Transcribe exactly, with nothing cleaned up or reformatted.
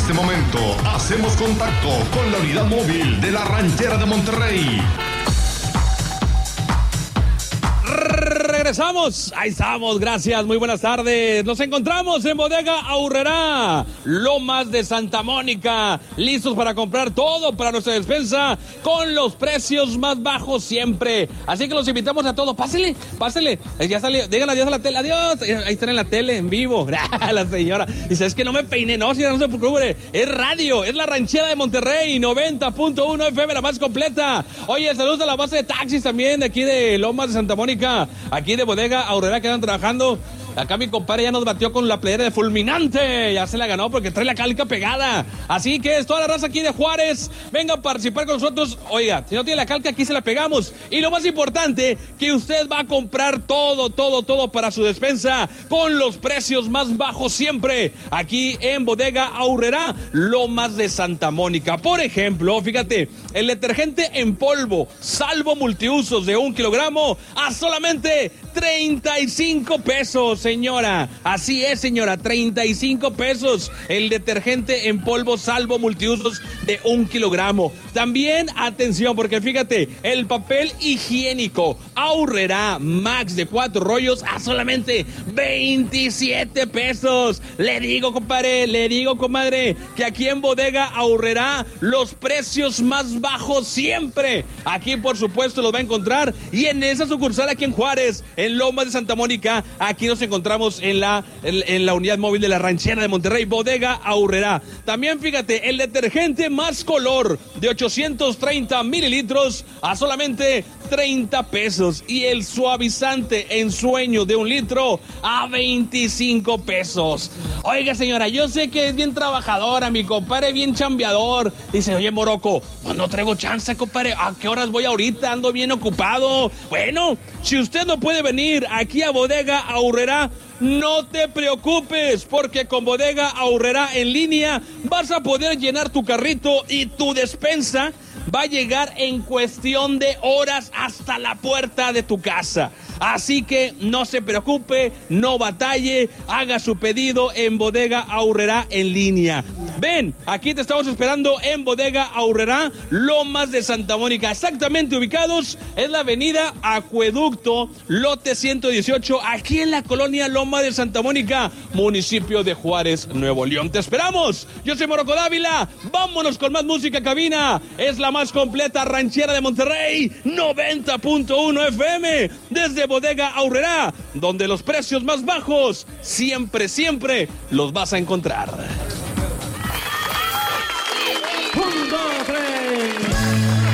este momento hacemos contacto con la unidad móvil de la Ranchera de Monterrey. Regresamos, ahí estamos, gracias, muy buenas tardes. Nos encontramos en Bodega Aurrerá, Lomas de Santa Mónica, listos para comprar todo para nuestra despensa con los precios más bajos siempre. Así que los invitamos a todos, pásele, pásele, ya salió, díganle adiós a la tele, adiós, ahí están en la tele, en vivo, la señora. Dice, es que no me peiné, no, señora, no se preocupe, es radio, es la Ranchera de Monterrey, noventa punto uno F M, la más completa. Oye, saludos a la base de taxis también de aquí de Lomas de Santa Mónica, aquí de Bodega Aurrerá que están trabajando. Acá mi compadre ya nos batió con la playera de Fulminante. Ya se la ganó porque trae la calca pegada. Así que es toda la raza aquí de Juárez. Venga a participar con nosotros. Oiga, si no tiene la calca, aquí se la pegamos. Y lo más importante, que usted va a comprar todo, todo, todo para su despensa con los precios más bajos siempre. Aquí en Bodega Aurrerá, Lomas de Santa Mónica. Por ejemplo, fíjate, el detergente en polvo, salvo multiusos de un kilogramo, a solamente treinta y cinco pesos. Señora, así es, señora, treinta y cinco pesos el detergente en polvo salvo multiusos de un kilogramo. También, atención, porque fíjate, el papel higiénico Aurrerá Max de cuatro rollos a solamente veintisiete pesos. Le digo, compadre, le digo, comadre, que aquí en Bodega Aurrerá los precios más bajos siempre. Aquí, por supuesto, los va a encontrar y en esa sucursal aquí en Juárez, en Lomas de Santa Mónica, aquí nos encontramos en la, en, en la unidad móvil de la Ranchera de Monterrey, Bodega Aurrerá. También fíjate, el detergente Más Color de ochocientos treinta mililitros a solamente treinta pesos y el suavizante en sueño de un litro a veinticinco pesos. Oiga, señora, yo sé que es bien trabajadora, mi compadre bien chambeador. Dice, oye, Moroco, pues no traigo chance, compadre. ¿A qué horas voy ahorita? Ando bien ocupado. Bueno, si usted no puede venir aquí a Bodega Aurrerá, no te preocupes, porque con Bodega Aurrerá en línea vas a poder llenar tu carrito y tu despensa va a llegar en cuestión de horas hasta la puerta de tu casa. Así que no se preocupe, no batalle, haga su pedido en Bodega Aurrerá en línea. Ven, aquí te estamos esperando en Bodega Aurrerá, Lomas de Santa Mónica, exactamente ubicados en la avenida Acueducto, lote ciento dieciocho, aquí en la colonia Lomas de Santa Mónica, municipio de Juárez, Nuevo León. Te esperamos. Yo soy Moroco Dávila. Vámonos con más música cabina. Es la más completa Ranchera de Monterrey, noventa punto uno F M, desde Bodega Aurrerá, donde los precios más bajos siempre, siempre los vas a encontrar.